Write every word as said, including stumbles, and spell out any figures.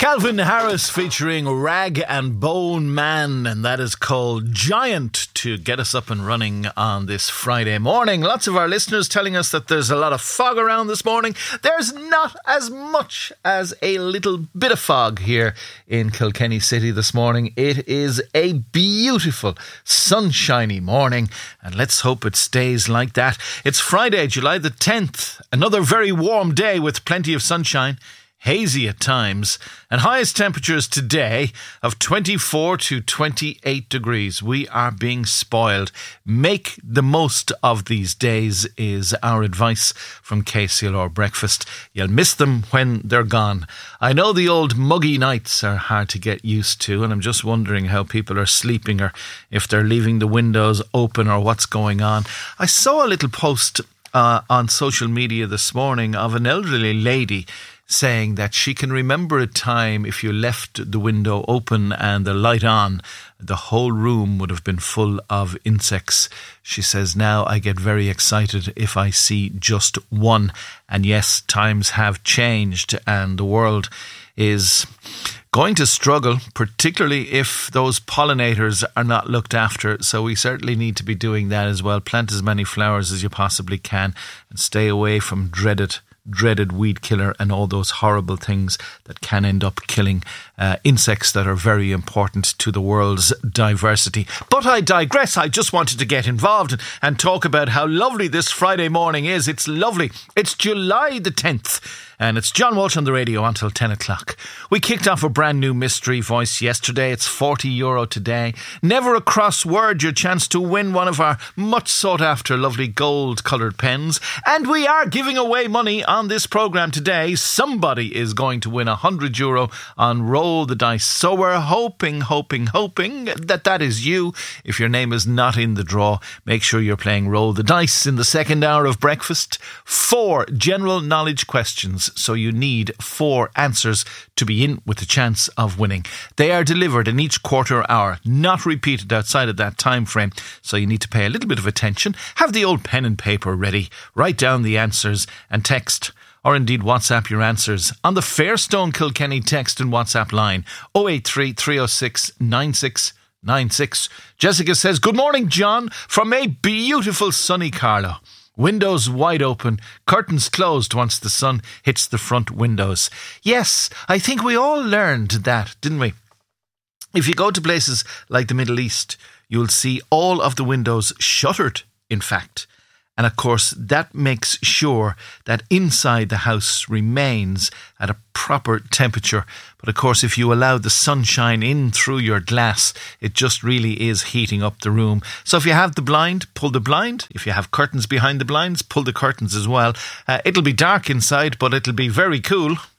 Calvin Harris featuring Rag and Bone Man, and that is called Giant, to get us up and running on this Friday morning. Lots of our listeners telling us that there's a lot of fog around this morning. There's not as much as a little bit of fog here in Kilkenny City this morning. It is a beautiful, sunshiny morning, and let's hope it stays like that. It's Friday, July the tenth, another very warm day with plenty of sunshine. Hazy at times, and highest temperatures today of twenty-four to twenty-eight degrees. We are being spoiled. Make the most of these days is our advice from K C L R Breakfast. You'll miss them when they're gone. I know the old muggy nights are hard to get used to, and I'm just wondering how people are sleeping, or if they're leaving the windows open, or what's going on. I saw a little post uh, on social media this morning of an elderly lady saying that she can remember a time if you left the window open and the light on, the whole room would have been full of insects. She says, now I get very excited if I see just one. And yes, times have changed and the world is going to struggle, particularly if those pollinators are not looked after. So we certainly need to be doing that as well. Plant as many flowers as you possibly can and stay away from dreaded dreaded weed killer and all those horrible things that can end up killing uh, insects that are very important to the world's diversity. But I digress. I just wanted to get involved and, and talk about how lovely this Friday morning is. It's lovely. It's July the tenth. And it's John Walsh on the radio until ten o'clock. We kicked off a brand new mystery voice yesterday. It's forty euro today. Never a cross word, your chance to win one of our much sought after lovely gold coloured pens. And we are giving away money on this programme today. Somebody is going to win one hundred euro on Roll the Dice. So we're hoping, hoping, hoping that that is you. If your name is not in the draw, make sure you're playing Roll the Dice in the second hour of breakfast. Four general knowledge questions. So you need four answers to be in with a chance of winning. They are delivered in each quarter hour, not repeated outside of that time frame. So you need to pay a little bit of attention. Have the old pen and paper ready. Write down the answers and text, or indeed WhatsApp your answers on the Fairstone Kilkenny text and WhatsApp line oh eight three, three oh six, nine six nine six. Jessica says, good morning, John, from a beautiful sunny Carlow. Windows wide open, curtains closed once the sun hits the front windows. Yes, I think we all learned that, didn't we? If you go to places like the Middle East, you'll see all of the windows shuttered, in fact. And of course, that makes sure that inside the house remains at a proper temperature. But of course, if you allow the sunshine in through your glass, it just really is heating up the room. So if you have the blind, pull the blind. If you have curtains behind the blinds, pull the curtains as well. Uh, it'll be dark inside, but it'll be very cool.